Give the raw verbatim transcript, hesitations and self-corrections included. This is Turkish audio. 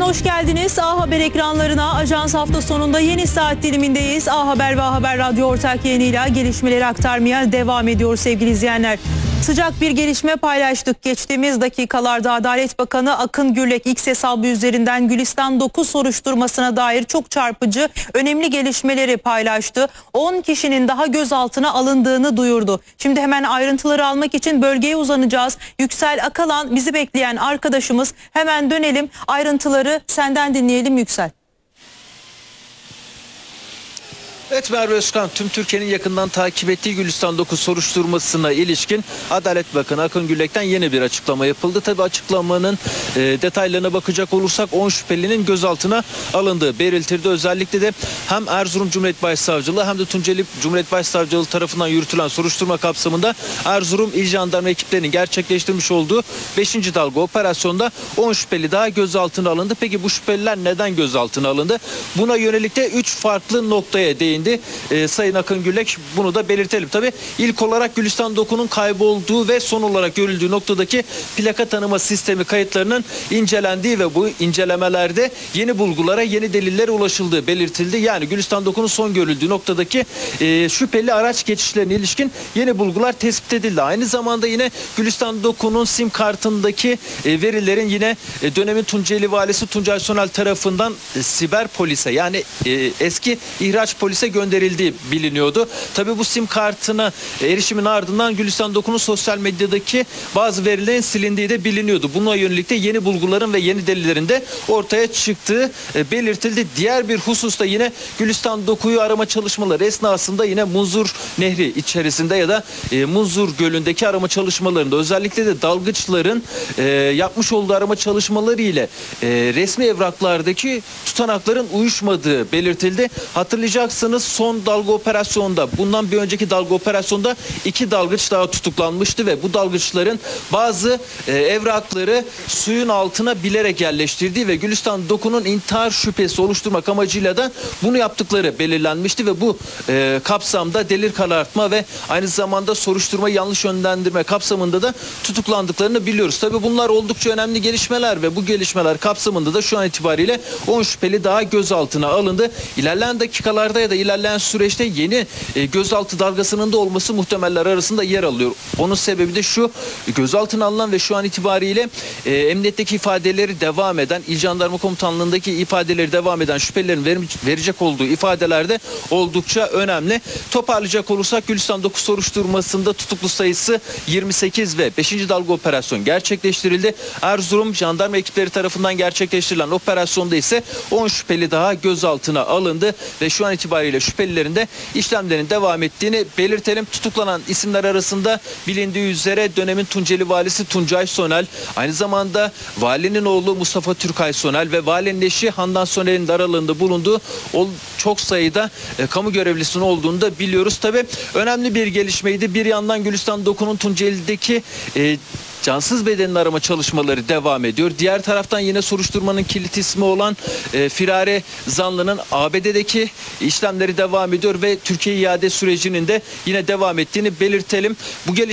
hoş geldiniz. A Haber ekranlarına Ajans hafta sonunda yeni saat dilimindeyiz. A Haber ve A Haber Radyo ortak yayınıyla gelişmeleri aktarmaya devam ediyor sevgili izleyenler. Sıcak bir gelişme paylaştık. Geçtiğimiz dakikalarda Adalet Bakanı Akın Gürlek X hesabı üzerinden Gülistan dokuz soruşturmasına dair çok çarpıcı, önemli gelişmeleri paylaştı. on kişinin daha gözaltına alındığını duyurdu. Şimdi hemen ayrıntıları almak için bölgeye uzanacağız. Yüksel Akalan bizi bekleyen arkadaşımız. Hemen dönelim, ayrıntıları senden dinleyelim Yüksel. Evet Merve Özkan, tüm Türkiye'nin yakından takip ettiği Gülistan dokuz soruşturmasına ilişkin Adalet Bakanı Akın Gürlek'ten yeni bir açıklama yapıldı. Tabi açıklamanın e, detaylarına bakacak olursak on şüphelinin gözaltına alındığı belirtildi. Özellikle de hem Erzurum Cumhuriyet Başsavcılığı hem de Tunceli Cumhuriyet Başsavcılığı tarafından yürütülen soruşturma kapsamında Erzurum İl Jandarma ekiplerinin gerçekleştirmiş olduğu beşinci dalga operasyonda on şüpheli daha gözaltına alındı. Peki bu şüpheliler neden gözaltına alındı? Buna yönelik de üç farklı noktaya değindi. Ee, Sayın Akın Gürlek bunu da belirtelim. Tabii ilk olarak Gülistan doku'nun kaybolduğu ve son olarak görüldüğü noktadaki plaka tanıma sistemi kayıtlarının incelendiği ve bu incelemelerde yeni bulgulara, yeni delillere ulaşıldığı belirtildi. Yani Gülistan doku'nun son görüldüğü noktadaki e, şüpheli araç geçişlerine ilişkin yeni bulgular tespit edildi. Aynı zamanda yine Gülistan doku'nun sim kartındaki e, verilerin yine e, dönemin Tunceli valisi Tuncay Sonel tarafından e, siber polise, yani e, eski ihraç polise gönderildiği biliniyordu. Tabii bu sim kartına erişimin ardından Gülistan doku'nun sosyal medyadaki bazı verilerin silindiği de biliniyordu. Buna yönelik de yeni bulguların ve yeni delillerin de ortaya çıktığı belirtildi. Diğer bir hususta yine Gülistan doku'yu arama çalışmaları esnasında yine Munzur Nehri içerisinde ya da Munzur Gölü'ndeki arama çalışmalarında özellikle de dalgıçların yapmış olduğu arama çalışmaları ile resmi evraklardaki tutanakların uyuşmadığı belirtildi. Hatırlayacaksınız, son dalga operasyonda, bundan bir önceki dalga operasyonda iki dalgıç daha tutuklanmıştı ve bu dalgıçların bazı e, evrakları suyun altına bilerek yerleştirdiği ve Gülistan doku'nun intihar şüphesi oluşturmak amacıyla da bunu yaptıkları belirlenmişti ve bu e, kapsamda delil karartma ve aynı zamanda soruşturmayı yanlış yönlendirme kapsamında da tutuklandıklarını biliyoruz. Tabii bunlar oldukça önemli gelişmeler ve bu gelişmeler kapsamında da şu an itibariyle on şüpheli daha gözaltına alındı. İlerleyen dakikalarda ya da ilerleyen süreçte yeni e, gözaltı dalgasının da olması muhtemeller arasında yer alıyor. Onun sebebi de şu: gözaltına alınan ve şu an itibariyle e, emniyetteki ifadeleri devam eden, İl Jandarma Komutanlığı'ndaki ifadeleri devam eden şüphelilerin ver, verecek olduğu ifadelerde oldukça önemli. Toparlayacak olursak Gülistan dokuz soruşturmasında tutuklu sayısı yirmi sekiz ve beşinci dalga operasyon gerçekleştirildi. Erzurum jandarma ekipleri tarafından gerçekleştirilen operasyonda ise on şüpheli daha gözaltına alındı ve şu an itibariyle şüphelilerin de işlemlerin devam ettiğini belirtelim. Tutuklanan isimler arasında bilindiği üzere dönemin Tunceli valisi Tuncay Sonel, aynı zamanda valinin oğlu Mustafa Türkay Sonel ve valinin eşi Handan Sonel'in de aralığında bulunduğu çok sayıda e, kamu görevlisinin olduğunu da biliyoruz. Tabii önemli bir gelişmeydi. Bir yandan Gülistan doku'nun Tunceli'deki e, cansız bedenin arama çalışmaları devam ediyor. Diğer taraftan yine soruşturmanın kilit ismi olan e, firari zanlının A B D'deki işlemleri devam ediyor ve Türkiye iade sürecinin de yine devam ettiğini belirtelim. Bu